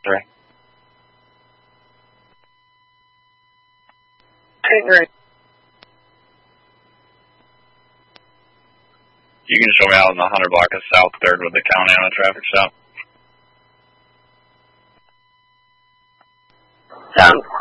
3. Great. You can show me out in the 100 block of South 3rd with the county on a traffic stop. Sounds